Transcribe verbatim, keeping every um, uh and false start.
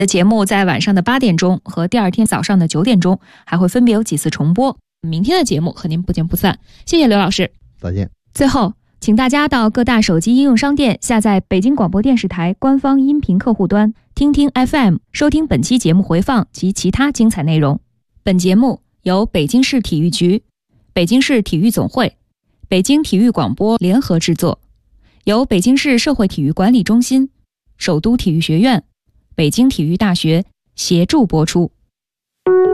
的节目在晚上的八点钟和第二天早上的九点钟还会分别有几次重播。明天的节目和您不见不散。谢谢刘老师， 再见。 最后，请大家到各大手机应用商店下载北京广播电视台官方音频客户端听听 F M， 收听本期节目回放及其他精彩内容。本节目由北京市体育局、北京市体育总会、北京体育广播联合制作，由北京市社会体育管理中心、首都体育学院、北京体育大学协助播出。